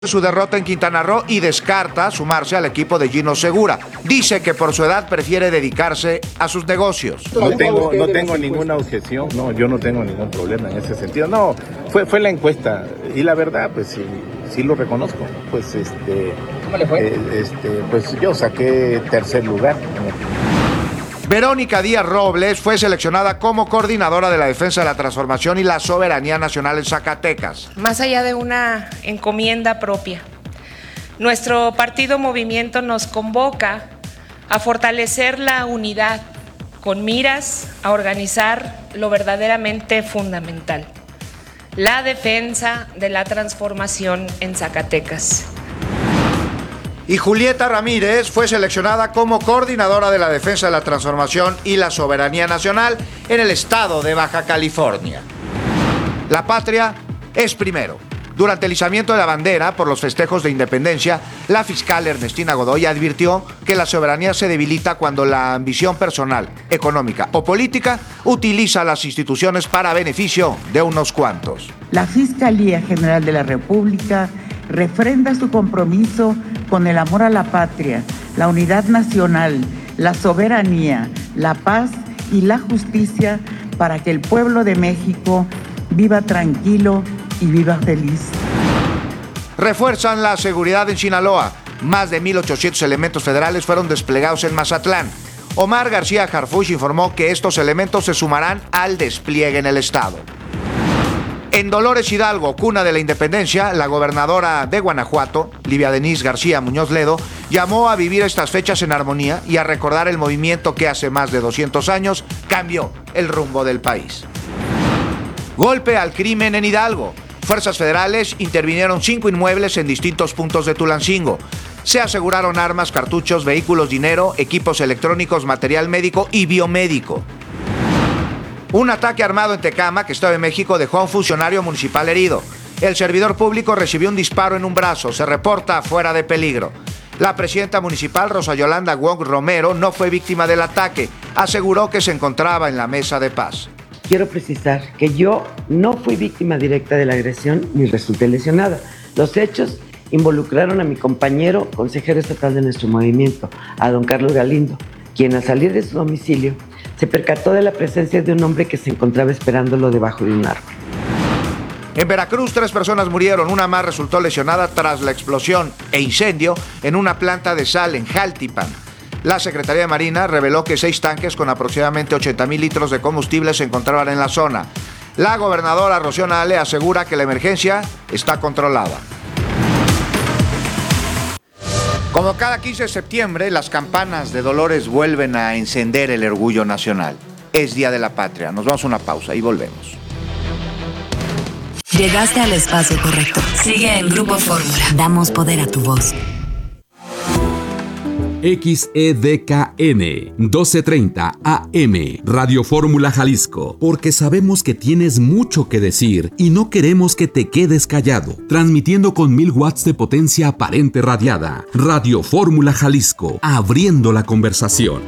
su derrota en Quintana Roo y descarta sumarse al equipo de Gino Segura. Dice que por su edad prefiere dedicarse a sus negocios. No tengo ninguna objeción, no, yo no tengo ningún problema en ese sentido. No, fue la encuesta y la verdad, pues sí lo reconozco. Pues ¿cómo le fue? Pues yo saqué tercer lugar. Verónica Díaz Robles fue seleccionada como coordinadora de la defensa de la transformación y la soberanía nacional en Zacatecas. Más allá de una encomienda propia, nuestro partido Movimiento nos convoca a fortalecer la unidad con miras a organizar lo verdaderamente fundamental, la defensa de la transformación en Zacatecas. Y Julieta Ramírez fue seleccionada como coordinadora de la defensa de la transformación y la soberanía nacional en el estado de Baja California. La patria es primero. Durante el izamiento de la bandera por los festejos de independencia, la fiscal Ernestina Godoy advirtió que la soberanía se debilita cuando la ambición personal, económica o política utiliza las instituciones para beneficio de unos cuantos. La Fiscalía General de la República refrenda su compromiso con el amor a la patria, la unidad nacional, la soberanía, la paz y la justicia para que el pueblo de México viva tranquilo y viva feliz. Refuerzan la seguridad en Sinaloa. Más de 1,800 elementos federales fueron desplegados en Mazatlán. Omar García Harfuch informó que estos elementos se sumarán al despliegue en el estado. En Dolores Hidalgo, cuna de la independencia, la gobernadora de Guanajuato, Livia Denise García Muñoz Ledo, llamó a vivir estas fechas en armonía y a recordar el movimiento que hace más de 200 años cambió el rumbo del país. Golpe al crimen en Hidalgo. Fuerzas federales intervinieron 5 inmuebles en distintos puntos de Tulancingo. Se aseguraron armas, cartuchos, vehículos, dinero, equipos electrónicos, material médico y biomédico. Un ataque armado en Tecámac, Estado de México, dejó a un funcionario municipal herido. El servidor público recibió un disparo en un brazo. Se reporta fuera de peligro. La presidenta municipal, Rosa Yolanda Wong Romero, no fue víctima del ataque. Aseguró que se encontraba en la mesa de paz. Quiero precisar que yo no fui víctima directa de la agresión ni resulté lesionada. Los hechos involucraron a mi compañero consejero estatal de nuestro movimiento, a don Carlos Galindo, quien al salir de su domicilio se percató de la presencia de un hombre que se encontraba esperándolo debajo de un árbol. En Veracruz, 3 personas murieron, una más resultó lesionada tras la explosión e incendio en una planta de sal en Jaltipan. La Secretaría de Marina reveló que 6 tanques con aproximadamente 80,000 litros de combustible se encontraban en la zona. La gobernadora Rocío Nale asegura que la emergencia está controlada. Como cada 15 de septiembre, las campanas de Dolores vuelven a encender el orgullo nacional. Es Día de la Patria. Nos vamos a una pausa y volvemos. Llegaste al espacio correcto. Sigue en Grupo Fórmula. Damos poder a tu voz. XEDKN 1230 AM Radio Fórmula Jalisco, porque sabemos que tienes mucho que decir y no queremos que te quedes callado. Transmitiendo con 1000 watts de potencia aparente radiada. Radio Fórmula Jalisco, abriendo la conversación.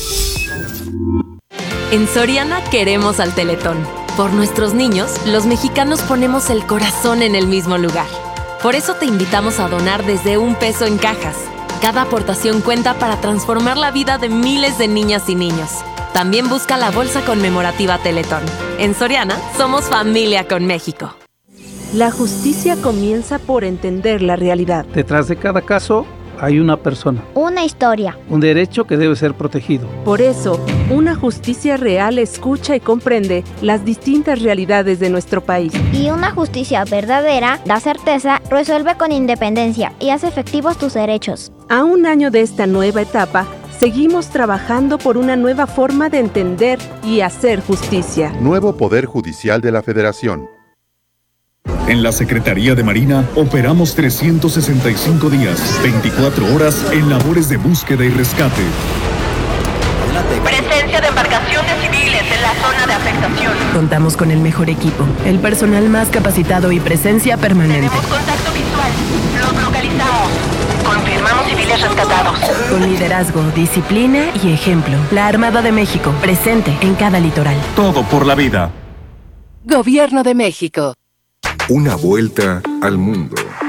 En Soriana queremos al Teletón. Por nuestros niños, los mexicanos ponemos el corazón en el mismo lugar. Por eso te invitamos a donar desde $1 en cajas. Cada aportación cuenta para transformar la vida de miles de niñas y niños. También busca la bolsa conmemorativa Teletón. En Soriana, somos familia con México. La justicia comienza por entender la realidad. Detrás de cada caso hay una persona. Una historia. Un derecho que debe ser protegido. Por eso, una justicia real escucha y comprende las distintas realidades de nuestro país. Y una justicia verdadera da certeza, resuelve con independencia y hace efectivos tus derechos. A un año de esta nueva etapa, seguimos trabajando por una nueva forma de entender y hacer justicia. Nuevo Poder Judicial de la Federación. En la Secretaría de Marina operamos 365 días, 24 horas en labores de búsqueda y rescate. Presencia de embarcaciones civiles en la zona de afectación. Contamos con el mejor equipo, el personal más capacitado y presencia permanente. Tenemos contacto visual. Los localizamos. Confirmamos civiles rescatados. Con liderazgo, disciplina y ejemplo. La Armada de México, presente en cada litoral. Todo por la vida. Gobierno de México. Una vuelta al mundo.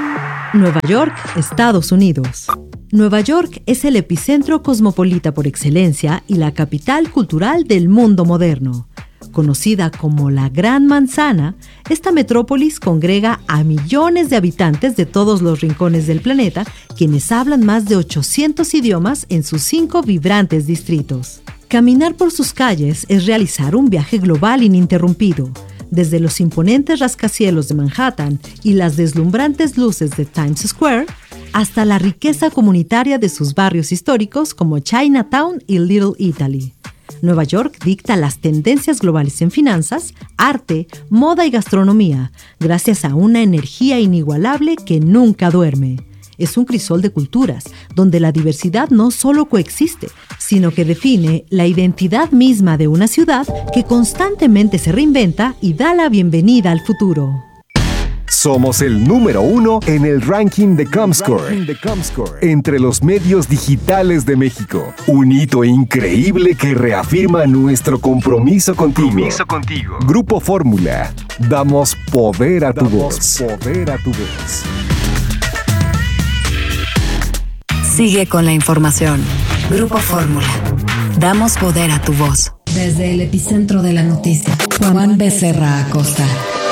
Nueva York, Estados Unidos. Nueva York es el epicentro cosmopolita por excelencia y la capital cultural del mundo moderno. Conocida como la Gran Manzana, esta metrópolis congrega a millones de habitantes de todos los rincones del planeta, quienes hablan más de 800 idiomas en sus 5 vibrantes distritos. Caminar por sus calles es realizar un viaje global ininterrumpido. Desde los imponentes rascacielos de Manhattan y las deslumbrantes luces de Times Square, hasta la riqueza comunitaria de sus barrios históricos como Chinatown y Little Italy. Nueva York dicta las tendencias globales en finanzas, arte, moda y gastronomía, gracias a una energía inigualable que nunca duerme. Es un crisol de culturas, donde la diversidad no solo coexiste, sino que define la identidad misma de una ciudad que constantemente se reinventa y da la bienvenida al futuro. Somos el número 1 en el ranking de Comscore entre los medios digitales de México. Un hito increíble que reafirma nuestro compromiso contigo. Grupo Fórmula. Damos poder a tu voz. Sigue con la información. Grupo Fórmula. Damos poder a tu voz. Desde el epicentro de la noticia, Juan Becerra Acosta.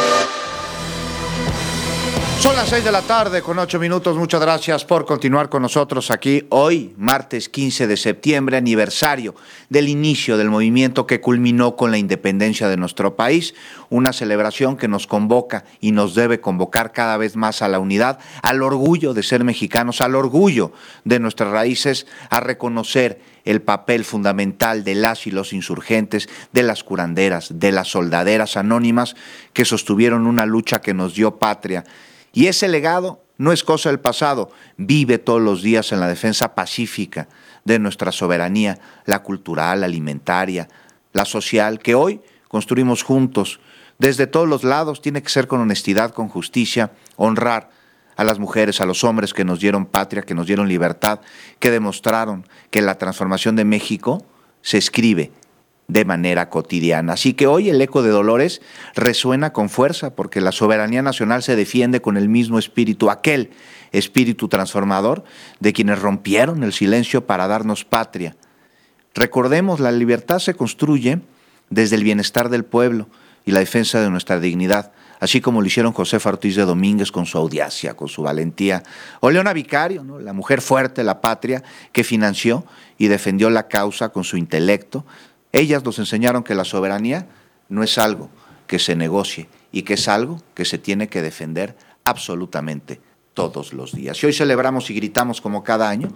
Son las 6 de la tarde con 8 minutos. Muchas gracias por continuar con nosotros aquí hoy, martes 15 de septiembre, aniversario del inicio del movimiento que culminó con la independencia de nuestro país. Una celebración que nos convoca y nos debe convocar cada vez más a la unidad, al orgullo de ser mexicanos, al orgullo de nuestras raíces, a reconocer el papel fundamental de las y los insurgentes, de las curanderas, de las soldaderas anónimas que sostuvieron una lucha que nos dio patria. Y ese legado no es cosa del pasado, vive todos los días en la defensa pacífica de nuestra soberanía, la cultural, la alimentaria, la social, que hoy construimos juntos. Desde todos los lados tiene que ser con honestidad, con justicia, honrar a las mujeres, a los hombres que nos dieron patria, que nos dieron libertad, que demostraron que la transformación de México se escribe de manera cotidiana. Así que hoy el eco de Dolores resuena con fuerza porque la soberanía nacional se defiende con el mismo espíritu, aquel espíritu transformador de quienes rompieron el silencio para darnos patria. Recordemos, la libertad se construye desde el bienestar del pueblo y la defensa de nuestra dignidad, así como lo hicieron Josefa Ortiz de Domínguez con su audacia, con su valentía, o Leona Vicario, ¿no?, la mujer fuerte, la patria, que financió y defendió la causa con su intelecto. Ellas nos enseñaron que la soberanía no es algo que se negocie y que es algo que se tiene que defender absolutamente todos los días. Y hoy celebramos y gritamos como cada año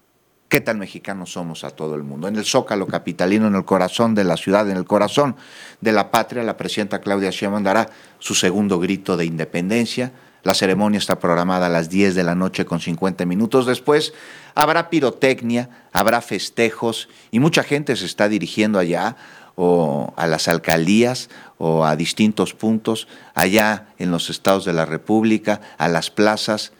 qué tan mexicanos somos a todo el mundo. En el Zócalo capitalino, en el corazón de la ciudad, en el corazón de la patria, la presidenta Claudia Sheinbaum dará su segundo grito de independencia. La ceremonia está programada a las 10 de la noche con 50 minutos. Después habrá pirotecnia, habrá festejos y mucha gente se está dirigiendo allá o a las alcaldías o a distintos puntos allá en los estados de la República, a las plazas.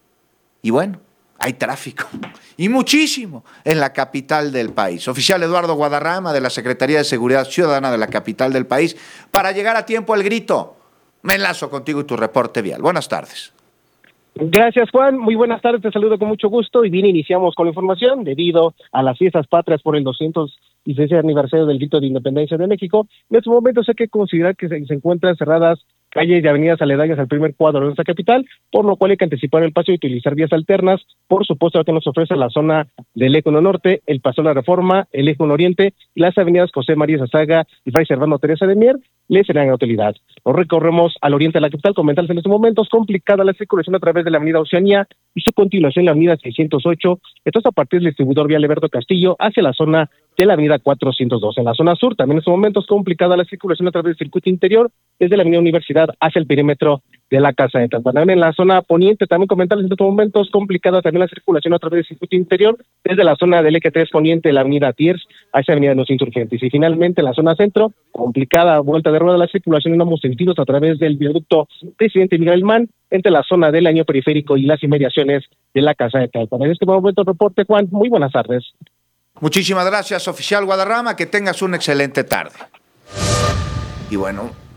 Y bueno, hay tráfico y muchísimo en la capital del país. Oficial Eduardo Guadarrama de la Secretaría de Seguridad Ciudadana de la capital del país para llegar a tiempo al grito. Me enlazo contigo y tu reporte vial. Buenas tardes. Gracias, Juan. Muy buenas tardes. Te saludo con mucho gusto y bien iniciamos con la información. Debido a las fiestas patrias por el 216 aniversario del grito de independencia de México, en estos momentos hay que considerar que se encuentran cerradas calles y avenidas aledañas al primer cuadro de nuestra capital, por lo cual hay que anticipar el paso y utilizar vías alternas. Por supuesto, lo que nos ofrece la zona del Eje 1 Norte, el Paseo de la Reforma, el Eje 1 Oriente y las avenidas José María Zazaga y Fray Servando Teresa de Mier le serán de utilidad. Nos recorremos al oriente de la capital, comentarles en estos momentos complicada la circulación a través de la avenida Oceanía y su continuación la avenida 608, esto es a partir del distribuidor vial Alberto Castillo hacia la zona de la avenida 402. En la zona sur también en estos momentos complicada la circulación a través del circuito interior desde la avenida Universidad hacia el perímetro de la Casa de Tantanán. En la zona poniente también comentarles en estos momentos complicada también la circulación a través del circuito interior desde la zona del Eje 3 poniente, la avenida Tiers hacia la avenida de los Insurgentes. Y finalmente en la zona centro, complicada vuelta de rueda la circulación en ambos sentidos a través del viaducto Presidente Miguel Alemán entre la zona del Año Periférico y las inmediaciones de la Casa de Tantanán. En este momento reporte, Juan. Muy buenas tardes. Muchísimas gracias, oficial Guadarrama. Que tengas una excelente tarde. Y bueno,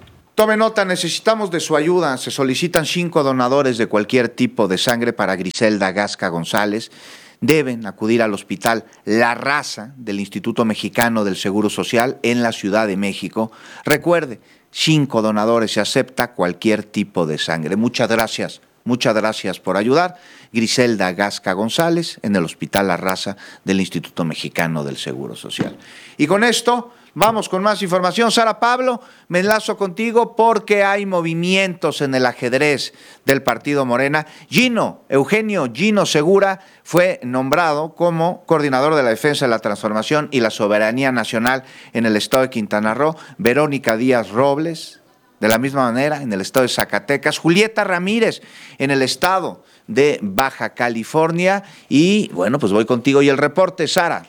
Tome nota, necesitamos de su ayuda. Se solicitan 5 donadores de cualquier tipo de sangre para Griselda Gasca González. Deben acudir al Hospital La Raza del Instituto Mexicano del Seguro Social en la Ciudad de México. Recuerde, 5 donadores, se acepta cualquier tipo de sangre. Muchas gracias por ayudar. Griselda Gasca González en el Hospital La Raza del Instituto Mexicano del Seguro Social. Y con esto vamos con más información. Sara Pablo, me enlazo contigo porque hay movimientos en el ajedrez del partido Morena. Eugenio Gino Segura fue nombrado como coordinador de la defensa de la transformación y la soberanía nacional en el estado de Quintana Roo. Verónica Díaz Robles, de la misma manera, en el estado de Zacatecas. Julieta Ramírez, en el estado de Baja California. Y bueno, pues voy contigo y el reporte, Sara.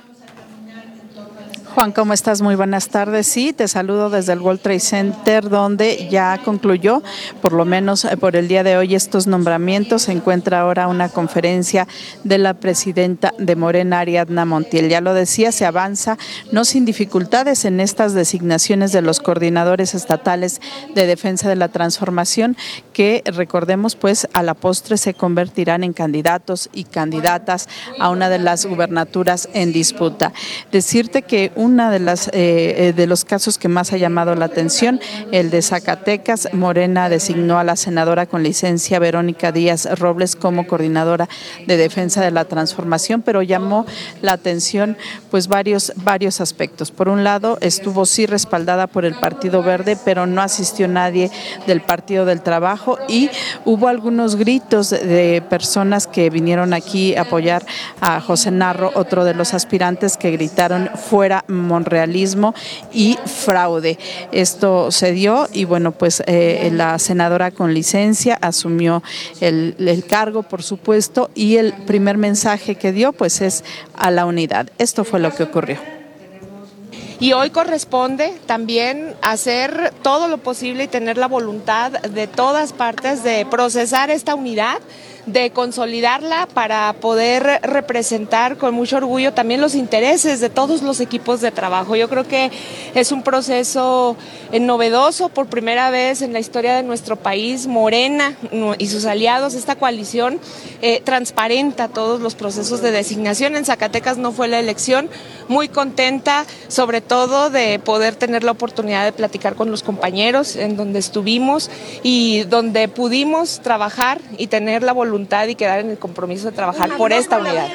Juan, ¿cómo estás? Muy buenas tardes. Sí, te saludo desde el World Trade Center, donde ya concluyó, por lo menos por el día de hoy, estos nombramientos. Se encuentra ahora una conferencia de la presidenta de Morena, Ariadna Montiel. Ya lo decía, se avanza, no sin dificultades, en estas designaciones de los coordinadores estatales de defensa de la transformación, que recordemos, pues a la postre se convertirán en candidatos y candidatas a una de las gubernaturas en disputa. Decirte que una de los casos que más ha llamado la atención, el de Zacatecas. Morena designó a la senadora con licencia Verónica Díaz Robles como coordinadora de defensa de la transformación, pero llamó la atención pues varios aspectos. Por un lado, estuvo sí respaldada por el Partido Verde, pero no asistió nadie del Partido del Trabajo, y hubo algunos gritos de personas que vinieron aquí a apoyar a José Narro, otro de los aspirantes, que gritaron fuera monrealismo y fraude. Esto se dio y bueno, pues la senadora con licencia asumió el cargo, por supuesto, y el primer mensaje que dio pues es a la unidad. Esto fue lo que ocurrió. Y hoy corresponde también hacer todo lo posible y tener la voluntad de todas partes de procesar esta unidad, de consolidarla para poder representar con mucho orgullo también los intereses de todos los equipos de trabajo. Yo creo que es un proceso novedoso, por primera vez en la historia de nuestro país. Morena y sus aliados, esta coalición, transparenta todos los procesos de designación. En Zacatecas no fue la elección, muy contenta sobre todo de poder tener la oportunidad de platicar con los compañeros en donde estuvimos y donde pudimos trabajar y tener la voluntad y quedar en el compromiso de trabajar por esta unidad.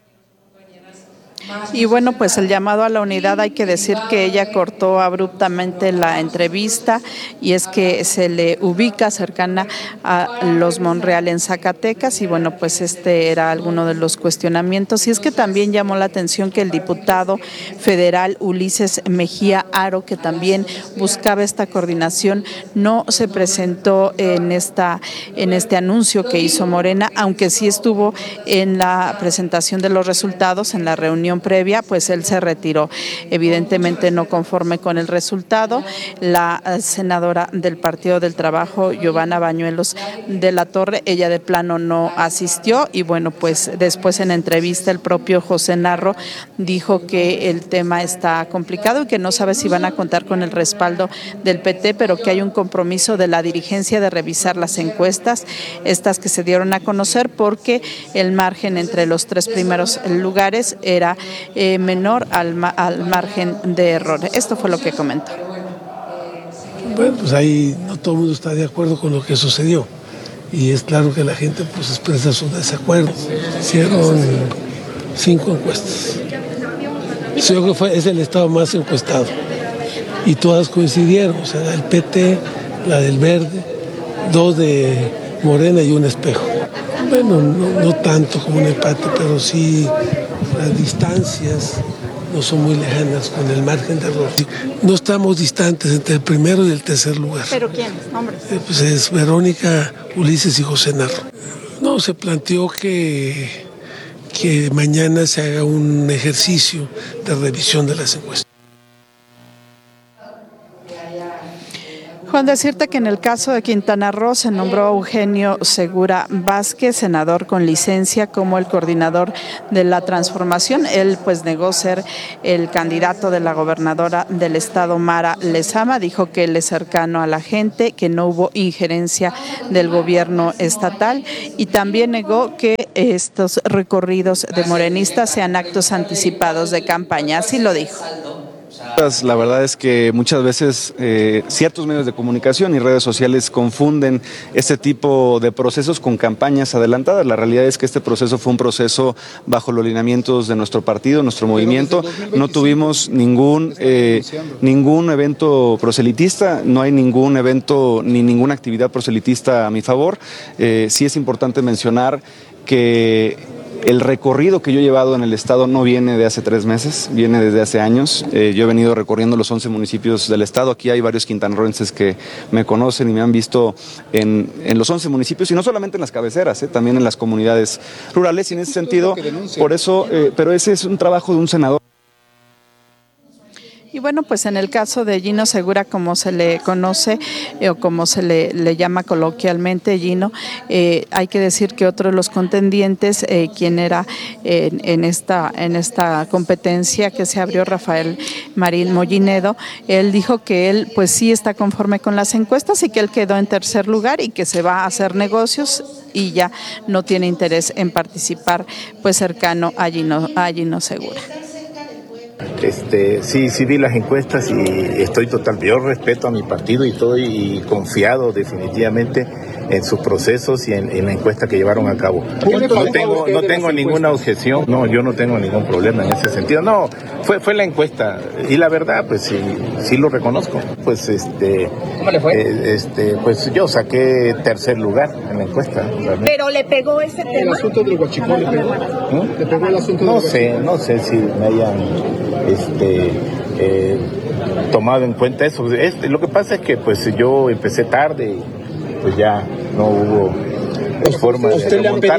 Y bueno, pues el llamado a la unidad, hay que decir que ella cortó abruptamente la entrevista, y es que se le ubica cercana a los Monreal en Zacatecas, y bueno, pues este era alguno de los cuestionamientos. Y es que también llamó la atención que el diputado federal Ulises Mejía Aro, que también buscaba esta coordinación, no se presentó en este anuncio que hizo Morena, aunque sí estuvo en la presentación de los resultados, en la reunión previa, pues él se retiró, evidentemente no conforme con el resultado. La senadora del Partido del Trabajo, Giovanna Bañuelos de la Torre, ella de plano no asistió, y bueno, pues después en entrevista el propio José Narro dijo que el tema está complicado y que no sabe si van a contar con el respaldo del PT, pero que hay un compromiso de la dirigencia de revisar las encuestas, estas que se dieron a conocer, porque el margen entre los 3 primeros lugares era menor al margen de error. Esto fue lo que comentó. Bueno, pues ahí no todo el mundo está de acuerdo con lo que sucedió, y es claro que la gente pues expresa su desacuerdo. Hicieron 5 encuestas. Yo creo que es el estado más encuestado, y todas coincidieron, o sea, el PT, la del Verde, 2 de Morena y un espejo. Bueno, no tanto como un empate, pero sí las distancias no son muy lejanas con el margen de error. No estamos distantes entre el primero y el tercer lugar. ¿Pero quiénes? ¿Nombres? Pues es Verónica, Ulises y José Narro. No, se planteó que mañana se haga un ejercicio de revisión de las encuestas. Juan, decirte que en el caso de Quintana Roo se nombró a Eugenio Segura Vázquez, senador con licencia, como el coordinador de la transformación. Él pues negó ser el candidato de la gobernadora del estado, Mara Lezama. Dijo que él es cercano a la gente, que no hubo injerencia del gobierno estatal, y también negó que estos recorridos de morenistas sean actos anticipados de campaña. Así lo dijo. La verdad es que muchas veces ciertos medios de comunicación y redes sociales confunden este tipo de procesos con campañas adelantadas. La realidad es que este proceso fue un proceso bajo los lineamientos de nuestro partido, nuestro movimiento. No tuvimos ningún evento proselitista, no hay ningún evento ni ninguna actividad proselitista a mi favor. Sí es importante mencionar que el recorrido que yo he llevado en el estado no viene de hace 3 meses, viene desde hace años. Yo he venido recorriendo los 11 municipios del estado. Aquí hay varios quintanarroenses que me conocen y me han visto en los 11 municipios, y no solamente en las cabeceras, también en las comunidades rurales. Y en ese sentido, por eso, pero ese es un trabajo de un senador. Y bueno, pues en el caso de Gino Segura, como se le conoce o como se le llama coloquialmente, Gino, hay que decir que otro de los contendientes, quien era en esta competencia que se abrió, Rafael Marín Mollinedo, él dijo que él pues sí está conforme con las encuestas y que él quedó en tercer lugar y que se va a hacer negocios y ya no tiene interés en participar pues cercano a Gino Segura. Sí vi las encuestas y estoy yo respeto a mi partido y estoy confiado definitivamente en sus procesos y en la encuesta que llevaron a cabo. No tengo ninguna objeción, yo no tengo ningún problema en ese sentido. No, fue la encuesta y la verdad, pues sí lo reconozco. Pues ¿cómo le fue? Pues yo saqué tercer lugar en la encuesta. Realmente. Pero le pegó ese tema. El asunto del huachicol le pegó. ¿Le pegó el asunto del huachicol? No sé si me hayan tomado en cuenta eso. Lo que pasa es que pues yo empecé tarde y pues ya no hubo forma de remontar.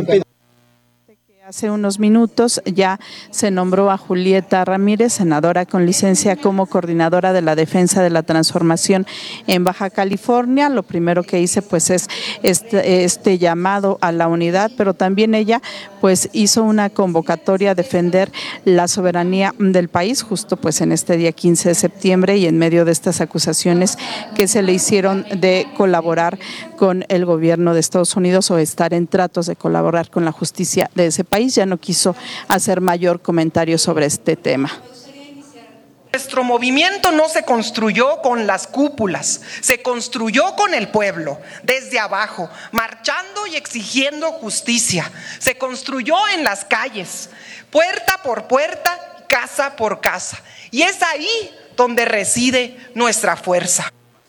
Hace unos minutos ya se nombró a Julieta Ramírez, senadora con licencia, como coordinadora de la defensa de la transformación en Baja California. Lo primero que hice pues es este llamado a la unidad, pero también ella pues hizo una convocatoria a defender la soberanía del país justo pues en este día 15 de septiembre y en medio de estas acusaciones que se le hicieron de colaborar con el gobierno de Estados Unidos o estar en tratos de colaborar con la justicia de ese país. Ya no quiso hacer mayor comentario sobre este tema. Nuestro movimiento no se construyó con las cúpulas, se construyó con el pueblo, desde abajo, marchando y exigiendo justicia. Se construyó en las calles, puerta por puerta, casa por casa. Y es ahí donde reside nuestra fuerza.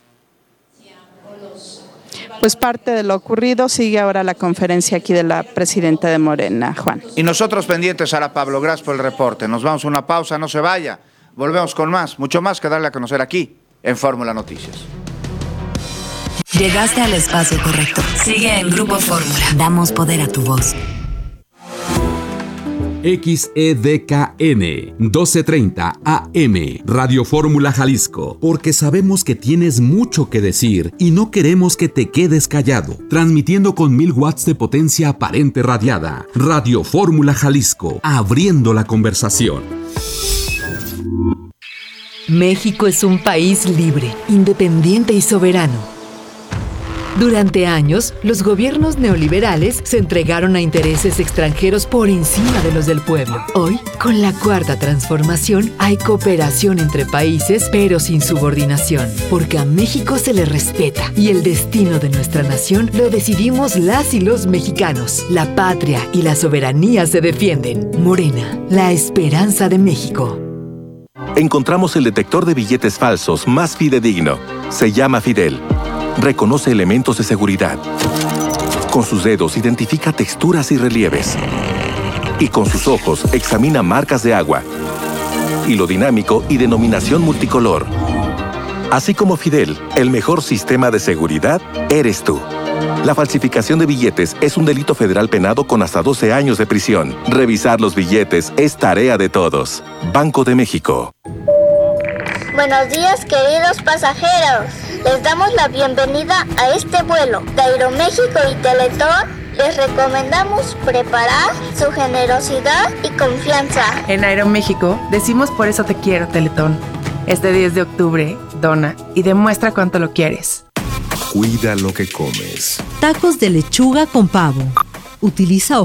Pues parte de lo ocurrido. Sigue ahora la conferencia aquí de la presidenta de Morena, Juan. Y nosotros pendientes, Sara Pablo, gracias por el reporte. Nos vamos a una pausa, no se vaya. Volvemos con mucho más que darle a conocer aquí en Fórmula Noticias. Llegaste al espacio correcto. Sigue en Grupo Fórmula. Damos poder a tu voz. XEDKN 1230 AM Radio Fórmula Jalisco, porque sabemos que tienes mucho que decir y no queremos que te quedes callado. Transmitiendo con 1000 watts de potencia aparente radiada. Radio Fórmula Jalisco, abriendo la conversación. México es un país libre, independiente y soberano. Durante años, los gobiernos neoliberales se entregaron a intereses extranjeros por encima de los del pueblo. Hoy, con la Cuarta Transformación, hay cooperación entre países, pero sin subordinación, porque a México se le respeta y el destino de nuestra nación lo decidimos las y los mexicanos. La patria y la soberanía se defienden. Morena, la esperanza de México. Encontramos el detector de billetes falsos más fidedigno. Se llama Fidel. Reconoce elementos de seguridad. Con sus dedos identifica texturas y relieves. Y con sus ojos examina marcas de agua. Hilo dinámico y denominación multicolor. Así como Fidel, el mejor sistema de seguridad eres tú. La falsificación de billetes es un delito federal penado con hasta 12 años de prisión. Revisar los billetes es tarea de todos. Banco de México. Buenos días, queridos pasajeros. Les damos la bienvenida a este vuelo. De Aeroméxico y Teletón les recomendamos preparar su generosidad y confianza. En Aeroméxico decimos por eso te quiero, Teletón. Este 10 de octubre, dona y demuestra cuánto lo quieres. Cuida lo que comes. Tacos de lechuga con pavo. Utiliza